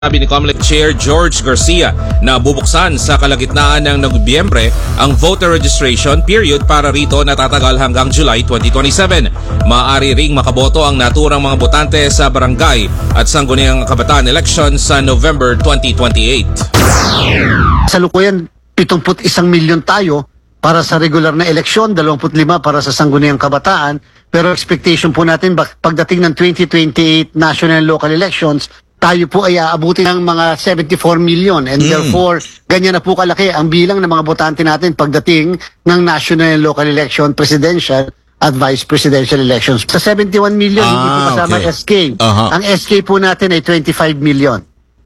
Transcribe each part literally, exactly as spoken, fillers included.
Sabi ni Comelec Chair George Garcia na bubuksan sa kalagitnaan ng Nobyembre ang voter registration period para rito na tatagal hanggang July twenty twenty-seven. Maaari ring makaboto ang naturang mga botante sa barangay at sangguniang kabataan election sa November twenty twenty-eight. Sa lukuyan, pitungput isang milyon tayo para sa regular na eleksyon, dalawampu't lima para sa sangguniang kabataan. Pero expectation po natin pagdating ng twenty twenty-eight national and local elections, tayo po ay aabutin ng mga seventy-four million and mm. therefore ganyan na po kalaki ang bilang ng mga botante natin pagdating ng national and local election, presidential at vice presidential elections. Sa seventy-one million, ah, hindi po kasama okay. S K. Uh-huh. Ang S K po natin ay twenty-five million.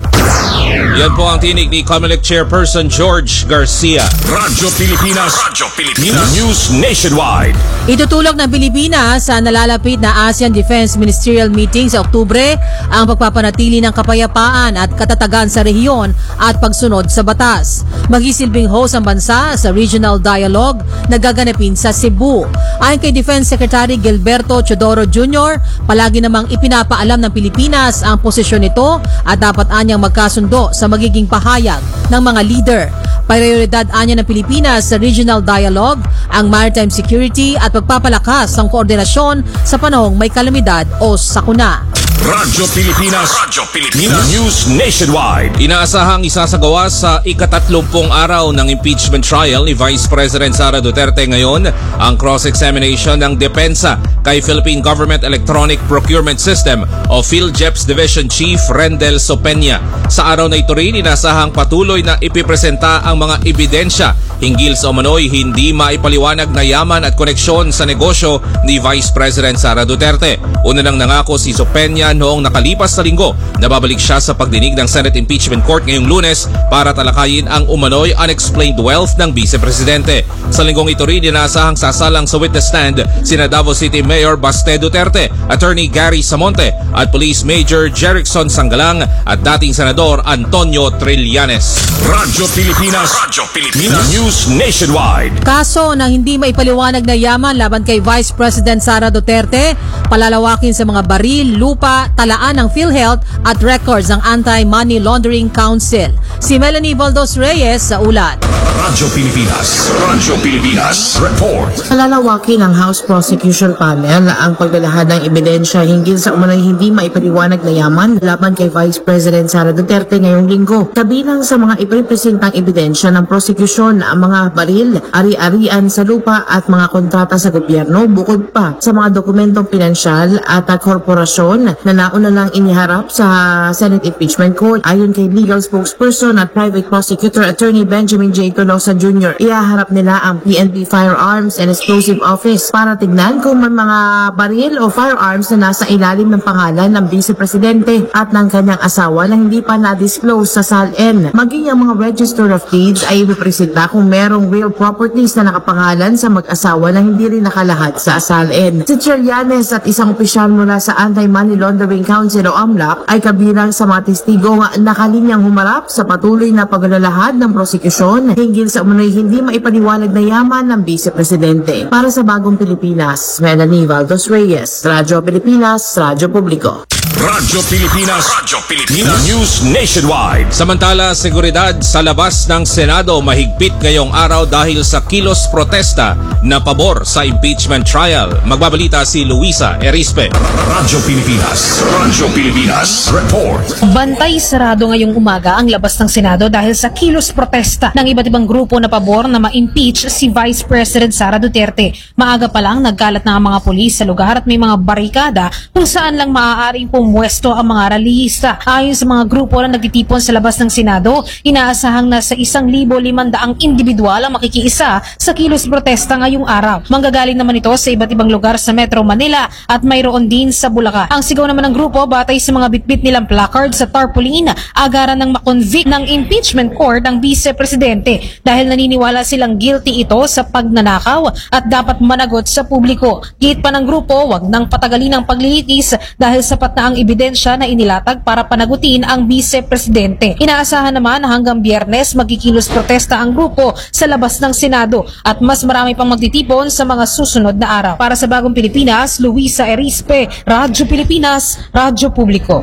Yan po ang tinig ni Comelec Chairperson George Garcia. Radyo Pilipinas, Radyo Pilipinas, News Nationwide. Itutulog ng Pilipinas sa nalalapit na ASEAN Defense Ministerial Meeting sa Oktubre ang pagpapanatili ng kapayapaan at katatagan sa rehiyon at pagsunod sa batas. Magsisilbing host ang bansa sa regional dialogue na gaganapin sa Cebu. Ayon kay Defense Secretary Gilberto Chodoro Junior, palagi namang ipinapaalam ng Pilipinas ang posisyon nito at dapat anyang magkasundo sa magiging pahayag ng mga leader. Prioridad anya ng Pilipinas sa regional dialogue, ang maritime security at pagpapalakas ng koordinasyon sa panahong may kalamidad o sakuna. Radyo Pilipinas, Radyo Pilipinas, News Nationwide. Inaasahang isasagawa sa ikatatlumpung araw ng impeachment trial ni Vice President Sara Duterte ngayon ang cross-examination ng depensa kay Philippine Government Electronic Procurement System o PhilGEPS Division Chief Rendel Sopena. Sa araw na ito rin, inasahang patuloy na ipipresenta ang mga ebidensya hinggil sa umano'y hindi maipaliwanag na yaman at koneksyon sa negosyo ni Vice President Sara Duterte. Una nang nangako si Sopena noong nakalipas na linggo na babalik siya sa pagdinig ng Senate Impeachment Court ngayong Lunes para talakayin ang umano'y unexplained wealth ng Vice Presidente. Sa linggong ito rin, inaasahang sasalang sa witness stand sina Davao City Mayor Baste Duterte, Attorney Gary Samonte at Police Major Jerickson Sanggalang at dating Senador Antonio Trillanes. Radyo Pilipinas, Radyo Pilipinas, News Nationwide. Kaso ng hindi maipaliwanag na yaman laban kay Vice President Sara Duterte, palalawakin sa mga baril, lupa, talaan ng PhilHealth at records ng Anti-Money Laundering Council. Si Melanie Valdos Reyes sa ulat. Radyo Pilipinas, Radyo Pilipinas, report. Palalawakin ng House Prosecution Panel ang paglalahad ng ebidensya hinggil sa umunay hindi maipaliwanag na yaman laban kay Vice President Sara Duterte ngayong linggo. Kabilang sa mga ipipresentang ebidensya ng prosecution ang mga baril, ari-arian sa lupa at mga kontrata sa gobyerno bukod pa sa mga dokumentong pinansyal at korporasyon na nauna lang iniharap sa Senate Impeachment Court. Ayon kay legal spokesperson at private prosecutor Attorney Benjamin J. Tolosa Junior, ihaharap nila ang P N P Firearms and Explosive Office para tignan kung may mga baril o firearms na nasa ilalim ng pangalan ng Vice Presidente at ng kanyang asawa na hindi pa na-disclose sa S A L N. Maging ang mga Register of Deeds ay ipipresenta kung merong real properties na nakapangalan sa mag-asawa na hindi rin nakalahad sa S A L N. Si Trillanes at isang opisyal mula sa Anti-Money Laundering Council o A M L A C ay kabilang sa mga testigong nakalinyang humarap sa patuloy na paglalahad ng prosekusyon hinggil sa umunoy hindi maipaliwanag na yaman ng Vice Presidente. Para sa Bagong Pilipinas, Melanie Valdos Reyes, Radyo Pilipinas, Radyo Publiko. Radyo Pilipinas, Radyo Pilipinas, News Nationwide. Samantala, seguridad sa labas ng Senado mahigpit ngayong araw dahil sa kilos protesta na pabor sa impeachment trial. Magbabalita si Luisa Erispe. Radyo Pilipinas, Radyo Pilipinas, report. Bantay sarado ngayong umaga ang labas ng Senado dahil sa kilos protesta ng iba't ibang grupo na pabor na ma-impeach si Vice President Sara Duterte. Maaga pa lang nagkalat na ang mga pulis sa lugar at may mga barikada kung saan lang maaaring pumwesto ang mga rallyista. Ayon sa mga grupo na nagtitipon sa labas ng Senado, inaasahang nasa isang libo limandaang individual ang makikiisa sa kilos protesta ngayong araw. Manggagaling naman ito sa iba't ibang lugar sa Metro Manila at mayroon din sa Bulacan. Ang sigaw naman ng grupo batay sa mga bitbit nilang placard sa tarpaulin, agaran ng makonvict ng impeachment court ang Vice Presidente dahil naniniwala silang guilty ito sa pagnanakaw at dapat managot sa publiko. Giit pa ng grupo, wag nang patagalin ang paglilitis dahil sapat na ang ebidensya na inilatag para panagutin ang Vice Presidente. Inaasahan naman na hanggang Biyernes magkikilos protesta ang grupo sa labas ng Senado at mas marami pang magtitipon sa mga susunod na araw. Para sa Bagong Pilipinas, Luisa Erispe, Radyo Pilipinas, Radyo Publiko.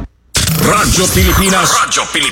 Radyo Pilipinas. Radyo Pilipinas.